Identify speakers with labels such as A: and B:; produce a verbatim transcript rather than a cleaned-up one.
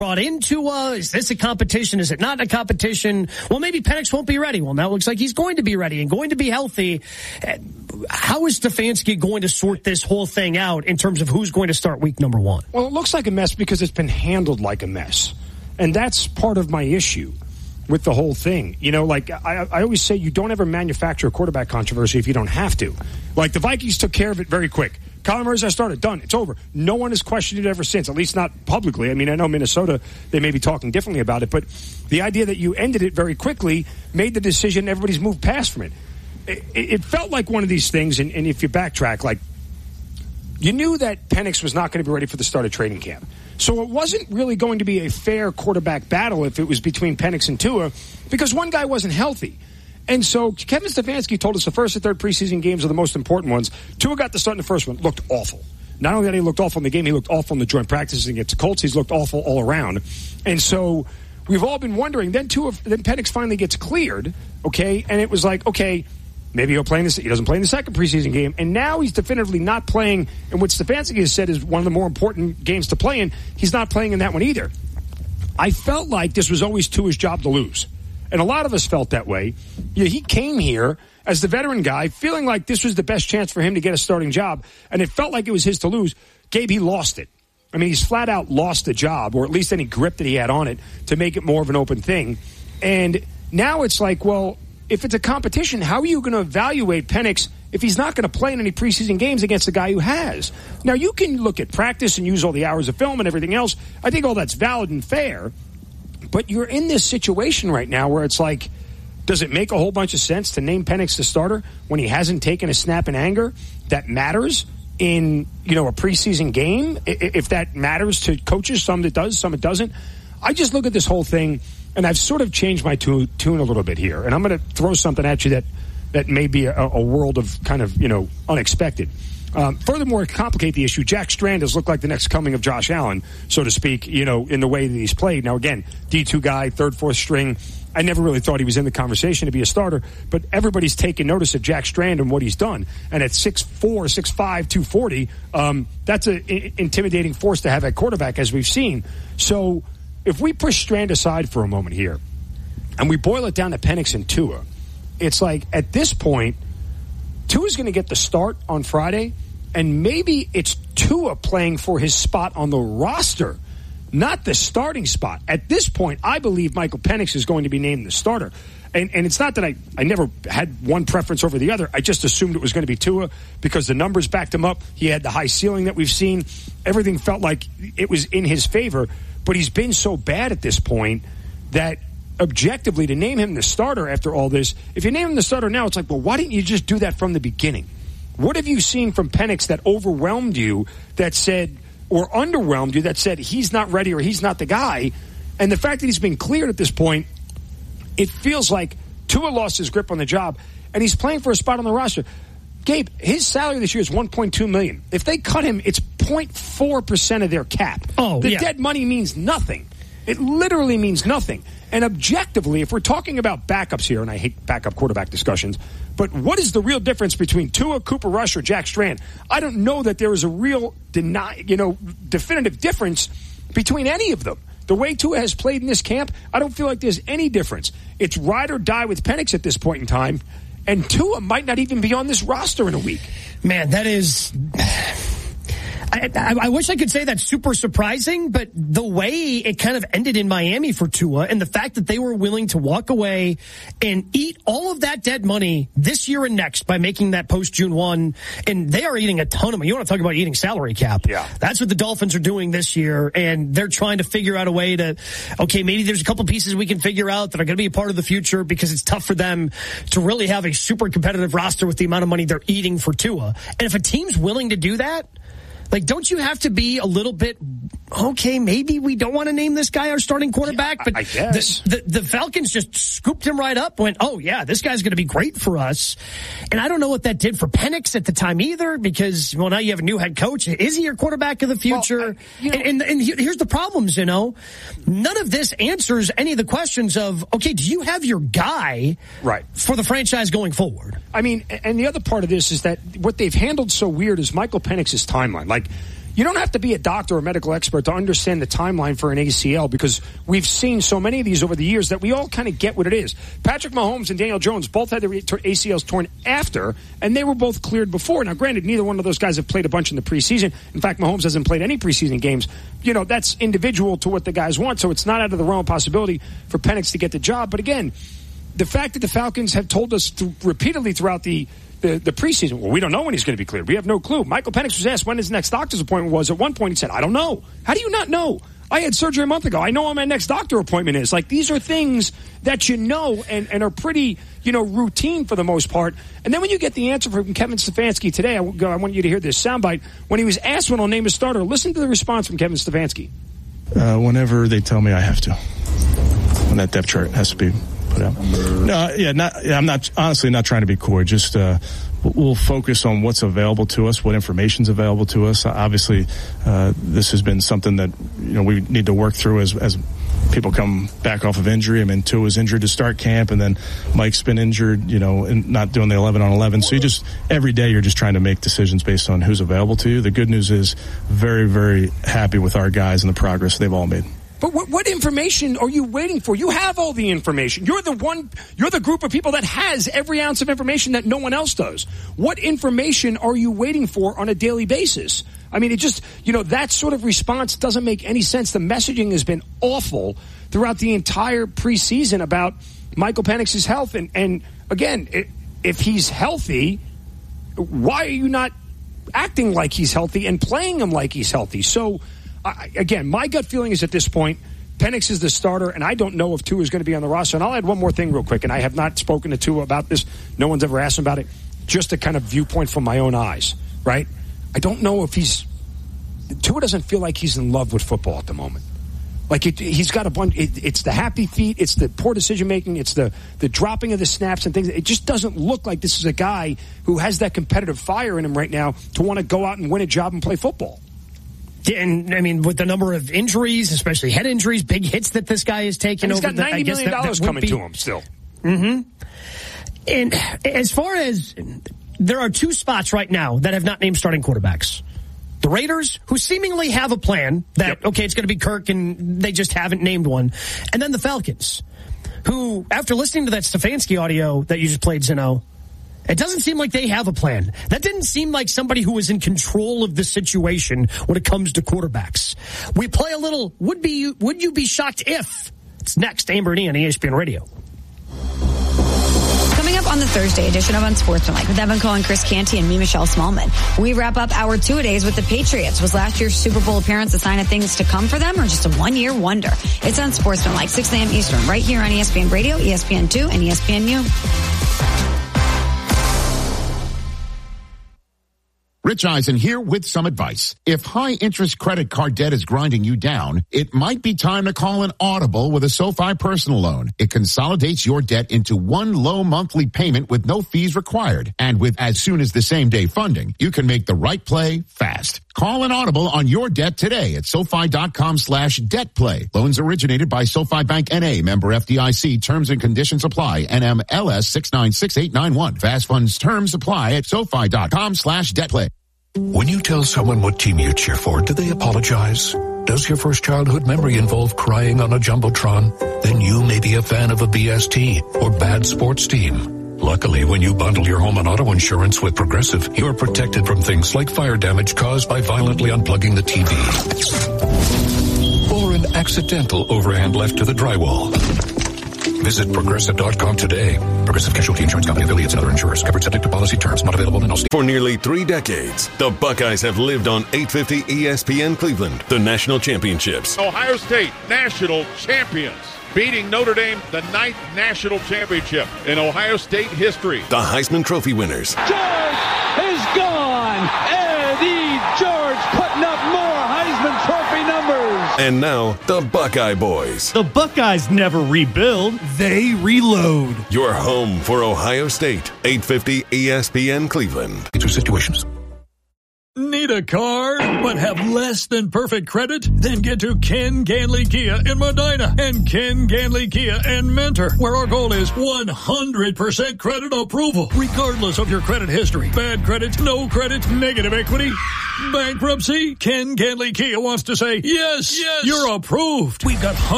A: brought into uh is this a competition? Is it not a competition? Well, maybe Penix won't be ready. Well, now it looks like he's going to be ready and going to be healthy. How is Stefanski going to sort this whole thing out in terms of who's going to start week number one?
B: Well, it looks like a mess because it's been handled like a mess. And that's part of my issue with the whole thing. You know, like I, I always say, you don't ever manufacture a quarterback controversy if you don't have to. Like the Vikings took care of it very quick. Kyler Murray's our starter. Done. It's over. No one has questioned it ever since, at least not publicly. I mean, I know Minnesota, they may be talking differently about it, but the idea that you ended it very quickly made the decision, everybody's moved past from it. It, it felt like one of these things, and, and if you backtrack, like, you knew that Penix was not going to be ready for the start of training camp. So it wasn't really going to be a fair quarterback battle if it was between Penix and Tua, because one guy wasn't healthy. And so Kevin Stefanski told us the first and third preseason games are the most important ones. Tua got the start in the first one, looked awful. Not only that he looked awful in the game, he looked awful in the joint practices against the Colts. He's looked awful all around. And so we've all been wondering, then Tua, then Penix finally gets cleared, okay, and it was like, okay, maybe he'll play in this. He doesn't play in the second preseason game, and now he's definitively not playing in what Stefanski has said is one of the more important games to play in. He's not playing in that one either. I felt like this was always Tua's job to lose. And a lot of us felt that way. Yeah, he came here as the veteran guy, feeling like this was the best chance for him to get a starting job, and it felt like it was his to lose. Gabe, he lost it. I mean, he's flat out lost the job, or at least any grip that he had on it to make it more of an open thing. And now it's like, well, if it's a competition, how are you going to evaluate Penix if he's not going to play in any preseason games against the guy who has? Now, you can look at practice and use all the hours of film and everything else. I think all that's valid and fair. But you're in this situation right now where it's like, does it make a whole bunch of sense to name Penix the starter when he hasn't taken a snap in anger that matters in, you know, a preseason game? If that matters to coaches, some it does, some it doesn't. I just look at this whole thing, and I've sort of changed my tune, tune a little bit here. And I'm going to throw something at you that, that may be a, a world of kind of, you know, unexpected. Um, furthermore, to complicate the issue, Jack Strand has looked like the next coming of Josh Allen, so to speak, you know, in the way that he's played. Now, again, D two guy, third, fourth string. I never really thought he was in the conversation to be a starter, but everybody's taken notice of Jack Strand and what he's done. And at six four, six five, two forty, um, that's an intimidating force to have at quarterback, as we've seen. So if we push Strand aside for a moment here, and we boil it down to Penix and Tua, it's like, at this point, Tua's going to get the start on Friday, and maybe it's Tua playing for his spot on the roster, not the starting spot. At this point, I believe Michael Penix is going to be named the starter. And, and it's not that I, I never had one preference over the other. I just assumed it was going to be Tua because the numbers backed him up. He had the high ceiling that we've seen. Everything felt like it was in his favor. But he's been so bad at this point that objectively, to name him the starter after all this, if you name him the starter now, it's like, well, why didn't you just do that from the beginning? What have you seen from Penix that overwhelmed you, that said, or underwhelmed you, that said he's not ready or he's not the guy? And the fact that he's been cleared at this point, it feels like Tua lost his grip on the job, and he's playing for a spot on the roster. Gabe, his salary this year is one point two million dollars. If they cut him, it's zero point four percent of their cap.
A: Oh,
B: the
A: yeah.
B: dead money means nothing. It literally means nothing. And objectively, if we're talking about backups here, and I hate backup quarterback discussions, but what is the real difference between Tua, Cooper Rush, or Jack Strand? I don't know that there is a real, deny, you know, definitive difference between any of them. The way Tua has played in this camp, I don't feel like there's any difference. It's ride or die with Penix at this point in time, and Tua might not even be on this roster in a week.
A: Man, that is... I, I, I wish I could say that's super surprising, but the way it kind of ended in Miami for Tua, and the fact that they were willing to walk away and eat all of that dead money this year and next by making that post-June first, and they are eating a ton of money. You want to talk about eating salary cap.
B: Yeah.
A: That's what the Dolphins are doing this year, and they're trying to figure out a way to, okay, maybe there's a couple pieces we can figure out that are going to be a part of the future, because it's tough for them to really have a super competitive roster with the amount of money they're eating for Tua. And if a team's willing to do that, like, don't you have to be a little bit, okay, maybe we don't want to name this guy our starting quarterback,
B: yeah,
A: but
B: I guess.
A: The, the, the Falcons just scooped him right up, went, oh, yeah, this guy's going to be great for us. And I don't know what that did for Penix at the time either, because, well, now you have a new head coach. Is he your quarterback of the future?
B: Well, uh, you know,
A: and, and, and here's the problems, you know. None of this answers any of the questions of, okay, do you have your guy
B: right
A: for the franchise going forward?
B: I mean, and the other part of this is that what they've handled so weird is Michael Penix's timeline. Like, you don't have to be a doctor or medical expert to understand the timeline for an A C L, because we've seen so many of these over the years that we all kind of get what it is. Patrick Mahomes and Daniel Jones both had their A C Ls torn after, and they were both cleared before. Now, granted, neither one of those guys have played a bunch in the preseason. In fact, Mahomes hasn't played any preseason games. You know, that's individual to what the guys want, so it's not out of the realm of possibility for Penix to get the job. But again, the fact that the Falcons have told us to, repeatedly throughout the The, the preseason, well, we don't know when he's going to be cleared. We have no clue. Michael Penix was asked when his next doctor's appointment was. At one point, he said, I don't know. How do you not know? I had surgery a month ago. I know when my next doctor appointment is. Like, these are things that you know and, and are pretty, you know, routine for the most part. And then when you get the answer from Kevin Stefanski today, I, I want you to hear this soundbite. When he was asked when he'll name his starter, listen to the response from Kevin Stefanski.
C: Uh, whenever they tell me I have to. When that depth chart has to be put out. No, yeah, not, yeah, I'm not, honestly not trying to be coy. Just, uh, we'll focus on what's available to us, what information's available to us. Obviously, uh, this has been something that, you know, we need to work through as, as people come back off of injury. I mean, Tua's injured to start camp, and then Mike's been injured, you know, and not doing the eleven on eleven. So you just, every day you're just trying to make decisions based on who's available to you. The good news is very, very happy with our guys and the progress they've all made.
B: But what, what information are you waiting for? You have all the information. You're the one, you're the group of people that has every ounce of information that no one else does. What information are you waiting for on a daily basis? I mean, it just, you know, that sort of response doesn't make any sense. The messaging has been awful throughout the entire preseason about Michael Penix's health. And, and again, if he's healthy, why are you not acting like he's healthy and playing him like he's healthy? So, I, again, my gut feeling is at this point, Penix is the starter, and I don't know if Tua is going to be on the roster. And I'll add one more thing real quick, and I have not spoken to Tua about this. No one's ever asked him about it. Just a kind of viewpoint from my own eyes, right? I don't know if he's – Tua doesn't feel like he's in love with football at the moment. Like, it, he's got a bunch it, – it's the happy feet, it's the poor decision-making, it's the, the dropping of the snaps and things. It just doesn't look like this is a guy who has that competitive fire in him right now to want to go out and win a job and play football.
A: And, I mean, with the number of injuries, especially head injuries, big hits that this guy is taking
B: and he's
A: over.
B: He's got ninety
A: the,
B: million dollars
A: that, that
B: coming
A: be,
B: to him still.
A: Mm-hmm. And as far as there are two spots right now that have not named starting quarterbacks. The Raiders, who seemingly have a plan that, yep. okay, it's going to be Kirk, and they just haven't named one. And then the Falcons, who, after listening to that Stefanski audio that you just played, Zeno, it doesn't seem like they have a plan. That didn't seem like somebody who was in control of the situation when it comes to quarterbacks. We play a little, would be would you be shocked if? It's next, Amber and Ian on E S P N Radio.
D: Coming up on the Thursday edition of Unsportsmanlike with Evan Cohen, Chris Canty, and me, Michelle Smallman. We wrap up our two-a-days with the Patriots. Was last year's Super Bowl appearance a sign of things to come for them, or just a one-year wonder? It's Unsportsmanlike, six a.m. Eastern, right here on E S P N Radio, E S P N two, and E S P N U.
E: Rich Eisen here with some advice. If high-interest credit card debt is grinding you down, it might be time to call an Audible with a SoFi personal loan. It consolidates your debt into one low monthly payment with no fees required. And with as soon as the same day funding, you can make the right play fast. Call an Audible on your debt today at SoFi.com slash debt play. Loans originated by SoFi Bank N A, member F D I C. Terms and conditions apply. N M L S six nine six eight nine one. Fast funds terms apply at SoFi.com slash debt play.
F: When you tell someone what team you cheer for, do they apologize? Does your first childhood memory involve crying on a Jumbotron? Then you may be a fan of a B S T or bad sports team. Luckily, when you bundle your home and auto insurance with Progressive, you're protected from things like fire damage caused by violently unplugging the T V. Or an accidental overhand left to the drywall. Visit Progressive dot com today. Progressive Casualty Insurance Company, affiliates, and other insurers. Covered subject to policy terms. Not available in all states.
G: For nearly three decades, the Buckeyes have lived on eight fifty E S P N Cleveland, the national championships.
H: Ohio State, national champions. Beating Notre Dame, the ninth national championship in Ohio State history.
G: The Heisman Trophy winners.
I: George is gone. Eddie George putting up more Heisman Trophy numbers.
G: And now, the Buckeye Boys.
J: The Buckeyes never rebuild, they reload.
G: Your home for Ohio State, eight fifty E S P N Cleveland.
F: Two situations.
I: Need
K: Need a car, but have less than perfect credit? Then get to Ken Ganley Kia in Medina and Ken Ganley Kia in Mentor, where our goal is one hundred percent credit approval, regardless of your credit history. Bad credit, no credit, negative equity, bankruptcy. Ken Ganley Kia wants to say, yes, yes, you're approved. We've got